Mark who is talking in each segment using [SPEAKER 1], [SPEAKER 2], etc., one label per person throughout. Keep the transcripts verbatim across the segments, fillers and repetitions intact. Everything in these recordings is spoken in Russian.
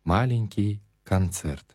[SPEAKER 1] Маленький концерт.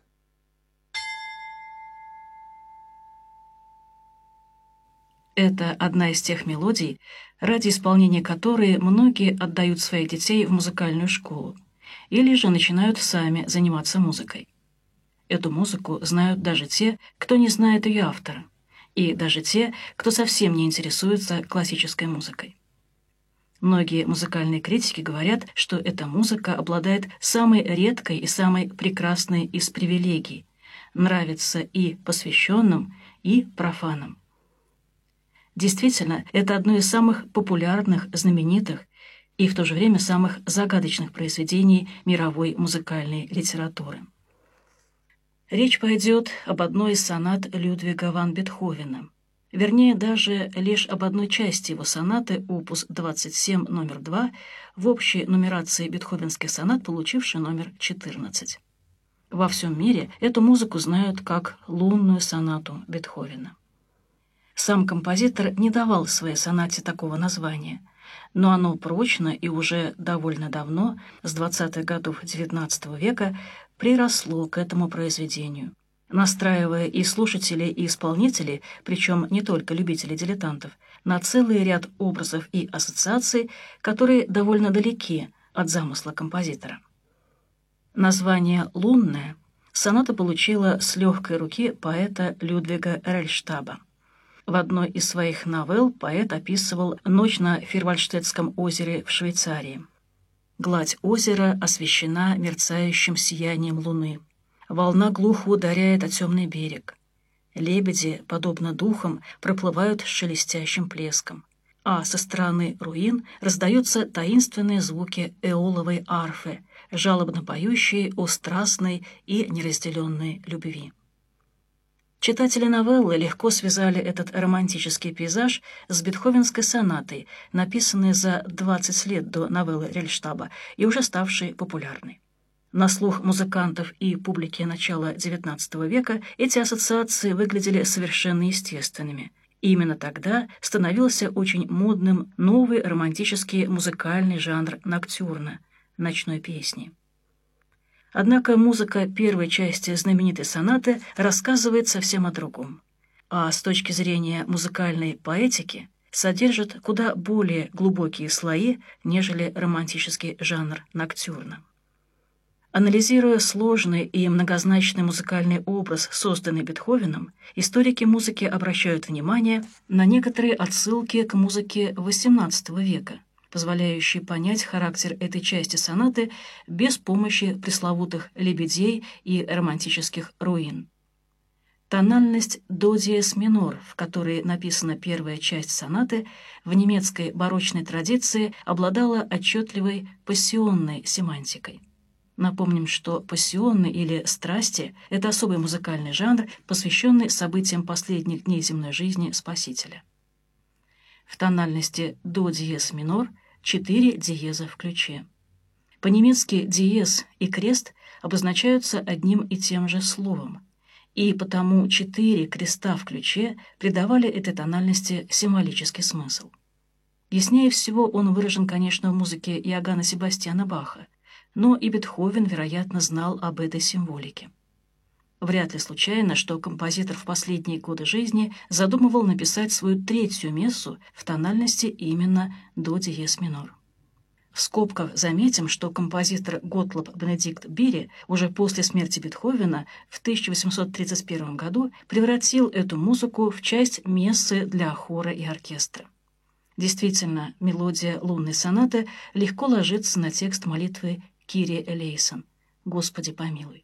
[SPEAKER 2] Это одна из тех мелодий, ради исполнения которой многие отдают своих детей в музыкальную школу или же начинают сами заниматься музыкой. Эту музыку знают даже те, кто не знает ее автора, и даже те, кто совсем не интересуется классической музыкой. Многие музыкальные критики говорят, что эта музыка обладает самой редкой и самой прекрасной из привилегий, нравится и посвященным, и профанам. Действительно, это одно из самых популярных, знаменитых и в то же время самых загадочных произведений мировой музыкальной литературы. Речь пойдет об одной из сонат Людвига ван Бетховена, вернее, даже лишь об одной части его сонаты, опус двадцать семь, номер два, в общей нумерации бетховенских сонат, получившей номер четырнадцать. Во всем мире эту музыку знают как лунную сонату Бетховена. Сам композитор не давал своей сонате такого названия, но оно прочно и уже довольно давно, с двадцатых годов девятнадцатого века, приросло к этому произведению, настраивая и слушателей, и исполнителей, причем не только любителей-дилетантов, на целый ряд образов и ассоциаций, которые довольно далеки от замысла композитора. Название «Лунная» соната получила с легкой руки поэта Людвига Рельштаба. В одной из своих новелл поэт описывал ночь на Фирвальштетском озере в Швейцарии. Гладь озера освещена мерцающим сиянием луны. Волна глухо ударяет о темный берег. Лебеди, подобно духам, проплывают с шелестящим плеском. А со стороны руин раздаются таинственные звуки эоловой арфы, жалобно поющие о страстной и неразделенной любви. Читатели новеллы легко связали этот романтический пейзаж с бетховенской сонатой, написанной за двадцать лет до новеллы Рельштаба и уже ставшей популярной. На слух музыкантов и публики начала девятнадцатого века эти ассоциации выглядели совершенно естественными. И именно тогда становился очень модным новый романтический музыкальный жанр ноктюрна — ночной песни. Однако музыка первой части знаменитой сонаты рассказывает совсем о другом, а с точки зрения музыкальной поэтики содержит куда более глубокие слои, нежели романтический жанр ноктюрна. Анализируя сложный и многозначный музыкальный образ, созданный Бетховеном, историки музыки обращают внимание на некоторые отсылки к музыке восемнадцатого века, позволяющие понять характер этой части сонаты без помощи пресловутых лебедей и романтических руин. Тональность до диез минор, в которой написана первая часть сонаты, в немецкой барочной традиции обладала отчетливой пассионной семантикой. Напомним, что пассионный или страсти — это особый музыкальный жанр, посвященный событиям последних дней земной жизни Спасителя. В тональности до диез минор четыре диеза в ключе. По-немецки диез и крест обозначаются одним и тем же словом, и потому четыре креста в ключе придавали этой тональности символический смысл. Яснее всего он выражен, конечно, в музыке Иоганна Себастьяна Баха, но и Бетховен, вероятно, знал об этой символике. Вряд ли случайно, что композитор в последние годы жизни задумывал написать свою третью мессу в тональности именно до диез минор. В скобках заметим, что композитор Готлоб Бенедикт Бири уже после смерти Бетховена в тысяча восемьсот тридцать первом году превратил эту музыку в часть мессы для хора и оркестра. Действительно, мелодия лунной сонаты легко ложится на текст молитвы Кирие элейсон «Господи помилуй».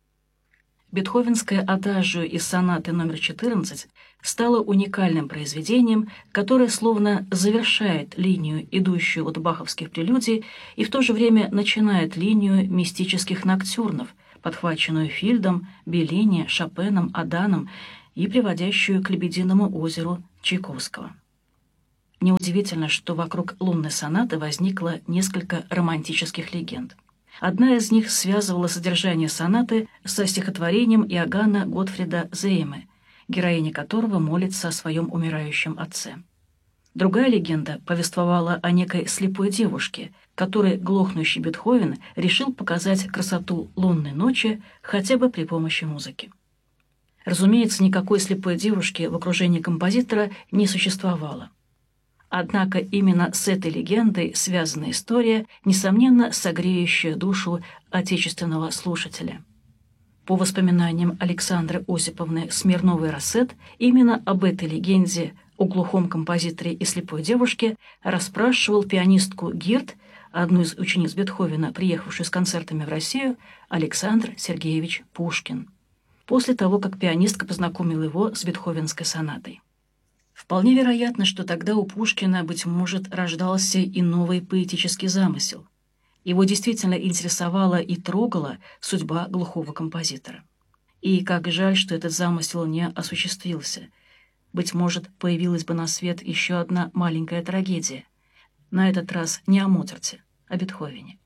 [SPEAKER 2] Бетховенское адажио из сонаты номер четырнадцать стало уникальным произведением, которое словно завершает линию, идущую от баховских прелюдий, и в то же время начинает линию мистических ноктюрнов, подхваченную Фильдом, Беллини, Шопеном, Аданом и приводящую к «Лебединому озеру» Чайковского. Неудивительно, что вокруг лунной сонаты возникло несколько романтических легенд. Одна из них связывала содержание сонаты со стихотворением Иоганна Готфрида Зейме, героиня которого молится о своем умирающем отце. Другая легенда повествовала о некой слепой девушке, которой глохнущий Бетховен решил показать красоту лунной ночи хотя бы при помощи музыки. Разумеется, никакой слепой девушки в окружении композитора не существовало. Однако именно с этой легендой связана история, несомненно, согреющая душу отечественного слушателя. По воспоминаниям Александры Осиповны Смирновой-Рассет, именно об этой легенде о глухом композиторе и слепой девушке расспрашивал пианистку Гирт, одну из учениц Бетховена, приехавшую с концертами в Россию, Александр Сергеевич Пушкин, после того, как пианистка познакомила его с бетховенской сонатой. Вполне вероятно, что тогда у Пушкина, быть может, рождался и новый поэтический замысел. Его действительно интересовала и трогала судьба глухого композитора. И как жаль, что этот замысел не осуществился. Быть может, появилась бы на свет еще одна маленькая трагедия. На этот раз не о Моцарте, а Бетховене.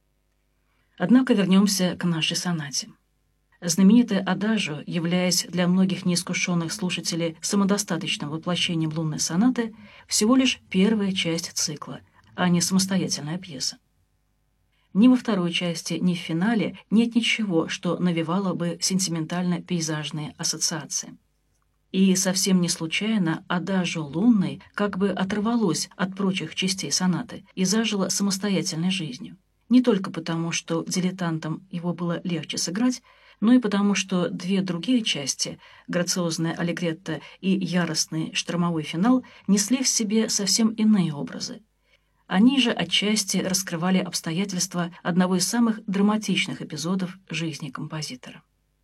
[SPEAKER 2] Однако вернемся к нашей сонате. Знаменитая адажио, являясь для многих неискушенных слушателей самодостаточным воплощением лунной сонаты, всего лишь первая часть цикла, а не самостоятельная пьеса. Ни во второй части, ни в финале нет ничего, что навевало бы сентиментально-пейзажные ассоциации. И совсем не случайно адажио лунной как бы оторвалось от прочих частей сонаты и зажило самостоятельной жизнью. Не только потому, что дилетантам его было легче сыграть, но и потому, что две другие части, грациозная аллегретто и яростный штормовой финал, несли в себе совсем иные образы. Они же отчасти раскрывали обстоятельства одного из самых драматичных эпизодов жизни композитора.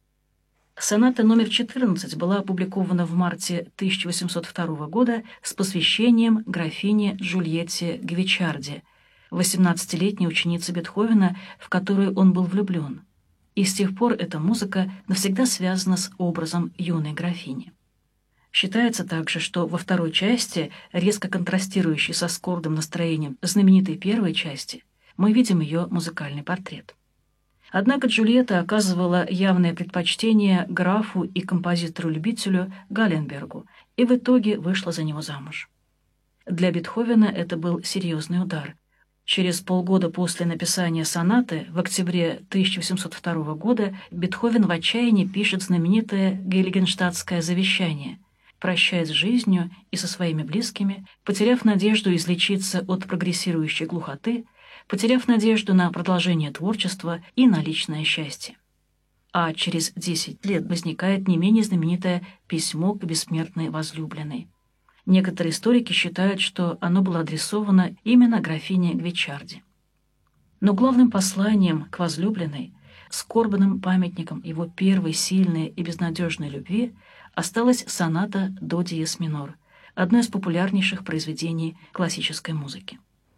[SPEAKER 2] Соната номер четырнадцать была опубликована в марте тысяча восемьсот второго года с посвящением графине Джульетте Гвичарди, восемнадцатилетней ученице Бетховена, в которую он был влюблен. И с тех пор эта музыка навсегда связана с образом юной графини. Считается также, что во второй части, резко контрастирующей со скорбным настроением знаменитой первой части, мы видим ее музыкальный портрет. Однако Джульетта оказывала явное предпочтение графу и композитору-любителю Галленбергу и в итоге вышла за него замуж. Для Бетховена это был серьезный удар. Через полгода после написания сонаты, в октябре тысяча восемьсот второго года, Бетховен в отчаянии пишет знаменитое Гейлигенштадтское завещание, прощаясь с жизнью и со своими близкими, потеряв надежду излечиться от прогрессирующей глухоты, потеряв надежду на продолжение творчества и на личное счастье. А через десять лет возникает не менее знаменитое «Письмо к бессмертной возлюбленной». Некоторые историки считают, что оно было адресовано именно графине Гвичарди. Но главным посланием к возлюбленной, скорбным памятником его первой сильной и безнадежной любви, осталась соната до диез минор, одно из популярнейших произведений классической музыки.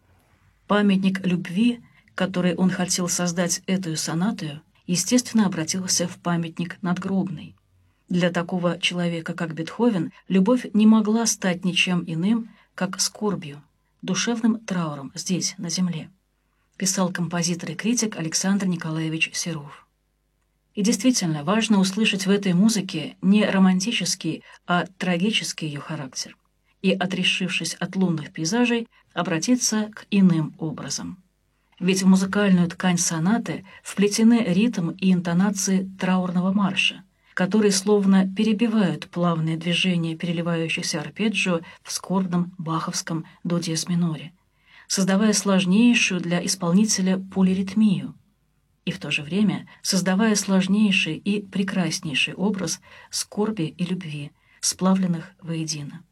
[SPEAKER 2] Памятник любви, который он хотел создать эту сонатою, естественно, обратился в памятник надгробный. Для такого человека, как Бетховен, любовь не могла стать ничем иным, как скорбью, душевным трауром здесь, на земле, писал композитор и критик Александр Николаевич Серов. И действительно, важно услышать в этой музыке не романтический, а трагический ее характер, и, отрешившись от лунных пейзажей, обратиться к иным образам. Ведь в музыкальную ткань сонаты вплетены ритм и интонации траурного марша, которые словно перебивают плавные движения переливающихся арпеджио в скорбном баховском до диез миноре, создавая сложнейшую для исполнителя полиритмию, и в то же время создавая сложнейший и прекраснейший образ скорби и любви, сплавленных воедино.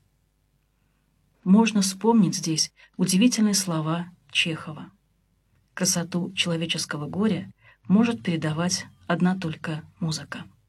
[SPEAKER 2] Можно вспомнить здесь удивительные слова Чехова. Красоту человеческого горя может передавать одна только музыка.